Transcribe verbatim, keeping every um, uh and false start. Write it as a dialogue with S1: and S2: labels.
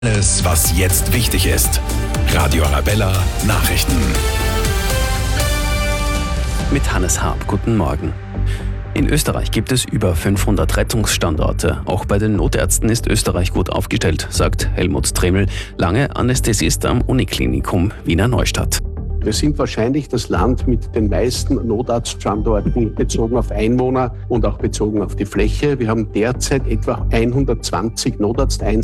S1: Alles, was jetzt wichtig ist. Radio Arabella Nachrichten.
S2: Mit Hannes Harp, guten Morgen. In Österreich gibt es über fünfhundert Rettungsstandorte. Auch bei den Notärzten ist Österreich gut aufgestellt, sagt Helmut Tremel, lange Anästhesist am Uniklinikum Wiener Neustadt.
S3: Wir sind wahrscheinlich das Land mit den meisten Notarztstandorten bezogen auf Einwohner und auch bezogen auf die Fläche. Wir haben derzeit etwa hundertzwanzig Notarzteinsätze